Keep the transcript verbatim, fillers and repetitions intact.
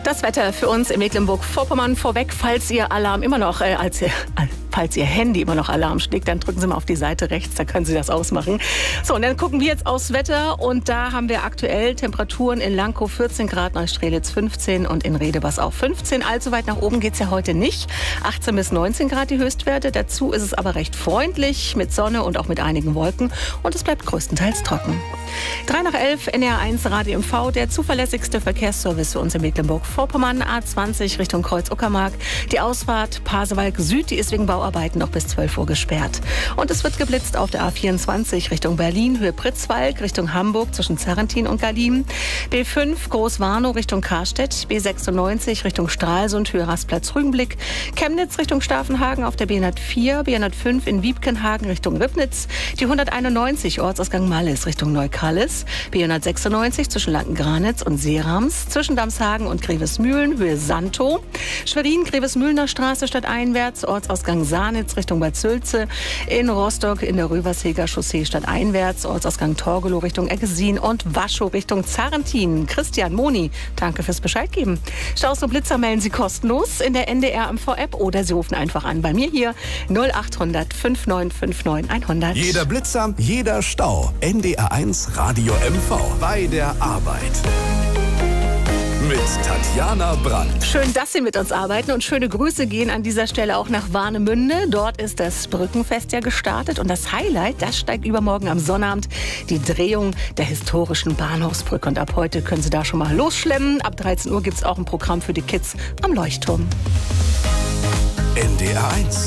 Das Wetter für uns in Mecklenburg-Vorpommern vorweg, falls Ihr Alarm immer noch, äh, als ihr, äh, falls Ihr Handy immer noch Alarm schlägt, dann drücken Sie mal auf die Seite rechts, da können Sie das ausmachen. So, und dann gucken wir jetzt aufs Wetter und da haben wir aktuell Temperaturen in Lankow vierzehn Grad, Neustrelitz fünfzehn und in Redebas auch fünfzehn. Allzu weit nach oben geht's ja heute nicht. achtzehn bis neunzehn Grad die Höchstwerte. Dazu ist es aber recht freundlich mit Sonne und auch mit einigen Wolken und es bleibt größtenteils trocken. drei nach elf, N D R eins Radio M V, der zuverlässigste Verkehrsservice für uns in Mecklenburg-Vorpommern. A zwanzig Richtung Kreuz-Uckermark. Die Ausfahrt Pasewalk Süd, die ist wegen Bauarbeiten noch bis zwölf Uhr gesperrt. Und es wird geblitzt auf der A vierundzwanzig Richtung Berlin, Höhe Pritzwalk, Richtung Hamburg zwischen Zarrentin und Gallim. B fünf Groß-Warnow Richtung Karstedt. B sechsundneunzig Richtung Stralsund, Höhe Rastplatz-Rügenblick. Chemnitz Richtung Staffenhagen auf der B hundertvier. B hundertfünf in Wiebkenhagen Richtung Ribnitz. Die hunderteinundneunzig Ortsausgang Mallis Richtung Neukallis. B hundertsechsundneunzig zwischen Lanken-Granitz und Seerams. Zwischen Damshagen und Grevesmühlen, Höhe Santo. Schwerin, Grevesmühlener Straße stadteinwärts, Ortsausgang Sahnitz Richtung Bad Sülze. In Rostock in der Röversheger Chaussee stadteinwärts, Ortsausgang Torgelow Richtung Eggesin und Waschow Richtung Zarrentin. Christian, Moni, danke fürs Bescheid geben. Staus und Blitzer melden Sie kostenlos in der N D R M V-App oder Sie rufen einfach an bei mir hier null acht hundert fünf neun fünf neun hundert. Jeder Blitzer, jeder Stau. N D R eins Radio M V. Bei der Arbeit. Mit Tatjana Brandt. Schön, dass Sie mit uns arbeiten und schöne Grüße gehen an dieser Stelle auch nach Warnemünde. Dort ist das Brückenfest ja gestartet und das Highlight, das steigt übermorgen am Sonnabend, die Drehung der historischen Bahnhofsbrücke. Und ab heute können Sie da schon mal losschlemmen. Ab dreizehn Uhr gibt es auch ein Programm für die Kids am Leuchtturm. N D R eins.